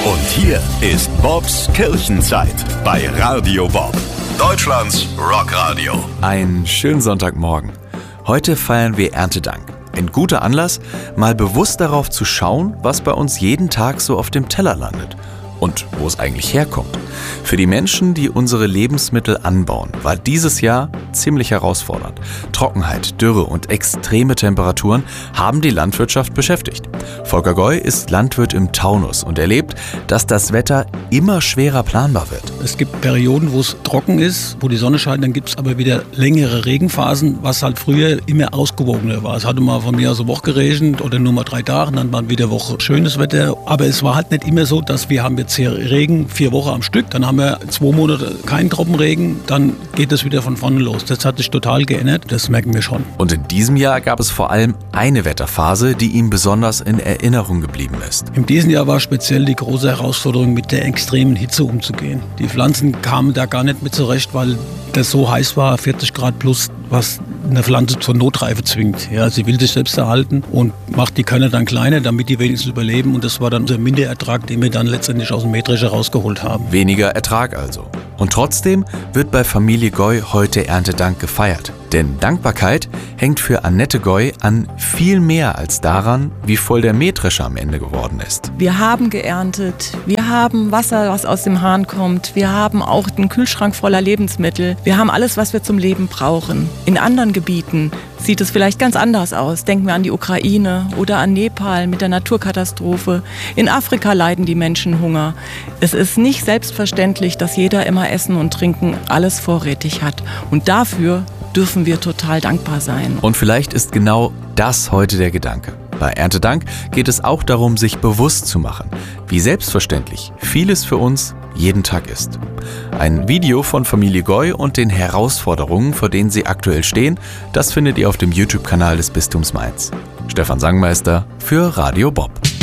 Und hier ist Bobs Kirchenzeit bei Radio Bob, Deutschlands Rockradio. Einen schönen Sonntagmorgen. Heute feiern wir Erntedank. Ein guter Anlass, mal bewusst darauf zu schauen, was bei uns jeden Tag so auf dem Teller landet und wo es eigentlich herkommt. Für die Menschen, die unsere Lebensmittel anbauen, war dieses Jahr ziemlich herausfordernd. Trockenheit, Dürre und extreme Temperaturen haben die Landwirtschaft beschäftigt. Volker Goy ist Landwirt im Taunus und erlebt, dass das Wetter immer schwerer planbar wird. Es gibt Perioden, wo es trocken ist, wo die Sonne scheint, dann gibt es aber wieder längere Regenphasen, was halt früher immer ausgewogener war. Es hatte mal von mir aus eine Woche geregnet oder nur mal 3 Tage, dann war wieder Woche schönes Wetter. Aber es war halt nicht immer so, dass wir haben jetzt hier Regen 4 Wochen am Stück, dann haben wir 2 Monate keinen Tropfenregen, dann geht es wieder von vorne los. Das hat sich total geändert, das merken wir schon. Und in diesem Jahr gab es vor allem eine Wetterphase, die ihm besonders in Erinnerung geblieben ist. In diesem Jahr war speziell die große Herausforderung, mit der extremen Hitze umzugehen. Die Pflanzen kamen da gar nicht mit zurecht, weil das so heiß war, 40 Grad plus, was eine Pflanze zur Notreife zwingt. Ja, sie will sich selbst erhalten und macht die Körner dann kleiner, damit die wenigstens überleben. Und das war dann unser Minderertrag, den wir dann letztendlich aus dem Mähdrescher rausgeholt haben. Weniger Ertrag also. Und trotzdem wird bei Familie Goy heute Erntedank gefeiert. Denn Dankbarkeit hängt für Annette Goy an viel mehr als daran, wie voll der Mähdrescher am Ende geworden ist. Wir haben geerntet, wir haben Wasser, was aus dem Hahn kommt, wir haben auch den Kühlschrank voller Lebensmittel. Wir haben alles, was wir zum Leben brauchen. In anderen Gebieten sieht es vielleicht ganz anders aus. Denken wir an die Ukraine oder an Nepal mit der Naturkatastrophe. In Afrika leiden die Menschen Hunger. Es ist nicht selbstverständlich, dass jeder immer Essen und Trinken alles vorrätig hat. Und dafür dürfen wir total dankbar sein. Und vielleicht ist genau das heute der Gedanke. Bei Erntedank geht es auch darum, sich bewusst zu machen, wie selbstverständlich vieles für uns jeden Tag ist. Ein Video von Familie Goy und den Herausforderungen, vor denen sie aktuell stehen, das findet ihr auf dem YouTube-Kanal des Bistums Mainz. Stefan Sangmeister für Radio Bob.